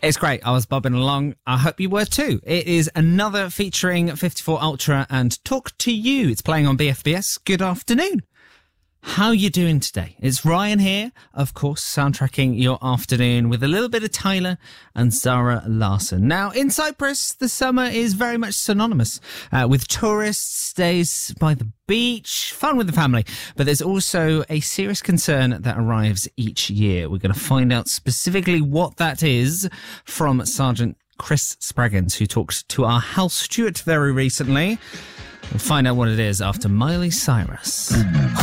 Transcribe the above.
It's great. I was bobbing along. I hope you were too. It is another featuring 54 Ultra and Talk to You. It's playing on BFBS. Good afternoon. How you doing today? It's Ryan here, of course, soundtracking your afternoon with a little bit of Tyler and Zara Larsson. Now, in Cyprus, the summer is very much synonymous with tourists, days by the beach, fun with the family. But there's also a serious concern that arrives each year. We're going to find out specifically what that is from Sergeant Chris Spraggins, who talked to our Hal Stewart very recently. We'll find out what it is after Miley Cyrus.